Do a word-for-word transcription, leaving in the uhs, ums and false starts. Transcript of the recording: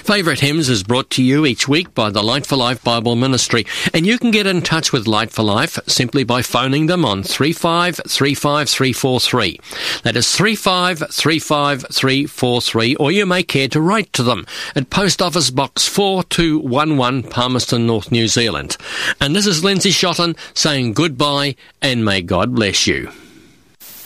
Favourite Hymns is brought to you each week by the Light for Life Bible Ministry, and you can get in touch with Light for Life simply by phoning them on three five three five three four three. That is three five three five three four three, or you may care to write to them at Post Office Box four two one one, Palmerston North, New Zealand. And this is Lindsay Shotton saying goodbye and may God bless you.